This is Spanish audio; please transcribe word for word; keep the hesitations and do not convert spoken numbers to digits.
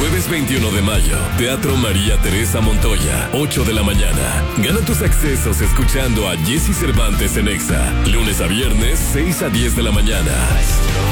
Jueves veintiuno de mayo, Teatro María Teresa Montoya, ocho de la mañana. Gana tus accesos escuchando a Jesse Cervantes en Exa. Lunes a viernes, seis a diez de la mañana.